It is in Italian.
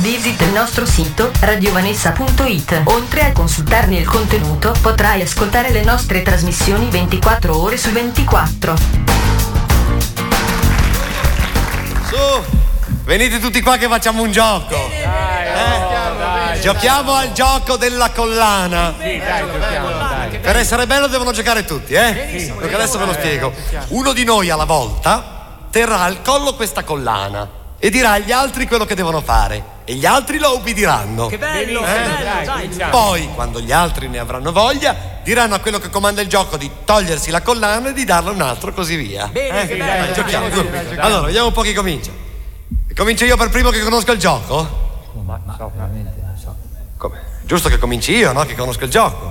Visita il nostro sito radiovanessa.it. Oltre a consultarne il contenuto, potrai ascoltare le nostre trasmissioni 24 ore su 24. Su, venite tutti qua che facciamo un gioco. Giochiamo al gioco della collana. Sì, dai, giochiamo, dai. Per essere bello devono giocare tutti, Perché adesso ve lo spiego. Uno di noi alla volta terrà al collo questa collana e dirà agli altri quello che devono fare. E gli altri lo ubbidiranno. Che bello, che bello, dai. Poi, quando gli altri ne avranno voglia, diranno a quello che comanda il gioco di togliersi la collana e di darla a un altro, così via. Bene, che bello. Giochiamo. Allora, vediamo un po' chi comincia. Comincio io per primo che conosco il gioco? Ma veramente non so. Come? Giusto che cominci io, no? Che conosco il gioco.